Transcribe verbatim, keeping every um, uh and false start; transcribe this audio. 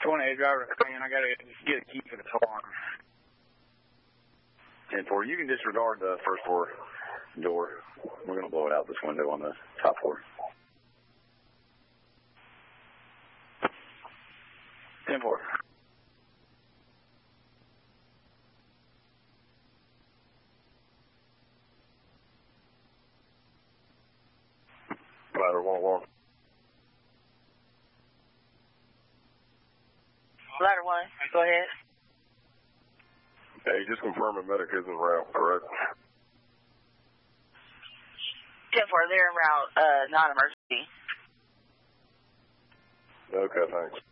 twenty, driver man, I got to get a key for the alarm. ten four, you can disregard the first floor door. We're going to blow it out this window on the top floor. ten four. Ladder one one. Ladder one, go ahead. Hey, just confirming medic is en route, correct? ten four, they're en route, uh, non-emergency. Okay, thanks.